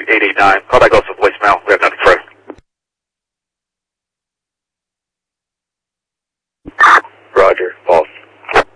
889. Callback goes to voicemail. We have no